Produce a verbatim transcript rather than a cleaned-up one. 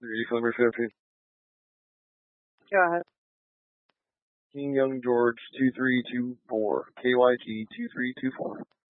Ready for number fifteen. Go ahead. King Young George two three two four. K Y T two three two four.